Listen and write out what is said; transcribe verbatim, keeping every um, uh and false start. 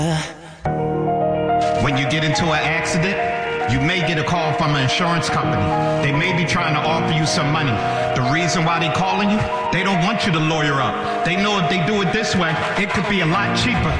When you get into an accident, you may get a call from an insurance company. They may be trying to offer you some money. The reason why they calling you, they don't want you to lawyer up. They know if they do it this way, it could be a lot cheaper